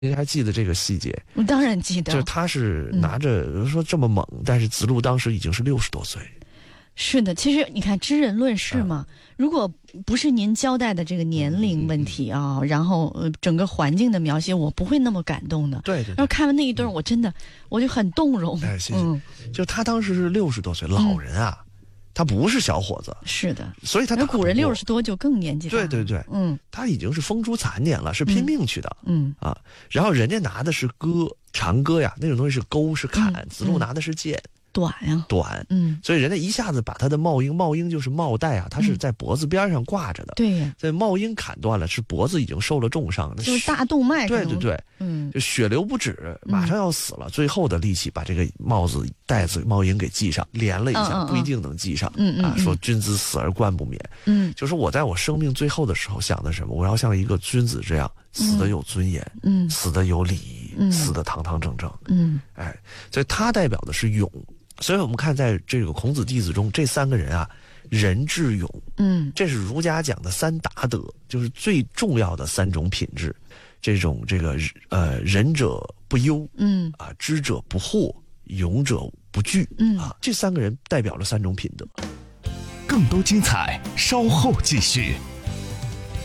您还记得这个细节？ 我当然记得， 就是他是拿着说这么猛，但是子路当时已经是60多岁。 是的，其实你看知人论事嘛，如果不是您交代的这个年龄问题啊，然后整个环境的描写，我不会那么感动的。 对。 然后看完那一段，我真的我就很动容。 哎，谢谢。就他当时是60多岁，老人啊，他不是小伙子。 是的， 所以他古人60多就更年纪大了。 对，他已经是风烛残年了，是拼命去的。然后人家拿的是长戈呀，那种东西是钩是砍，子路拿的是剑。短，所以人家一下子把他的帽缨就是帽带啊，他是在脖子边上挂着的。 对呀， 这帽缨砍断了，是脖子已经受了重伤， 就是大动脉。 对，就血流不止，马上要死了，最后的力气把这个帽缨给系上，连了一下，不一定能系上。说君子死而冠不免。就是我在我生命最后的时候想的什么？我要像一个君子这样死得有尊严，死得有礼仪，死得堂堂正正。所以他代表的是勇。所以我们看在这个孔子弟子中，这3个人啊，仁智勇，这是儒家讲的3达德，就是最重要的3种品质。这个仁者不忧，知者不惑，勇者不惧，这3个人代表了3种品德。 更多精彩，稍后继续。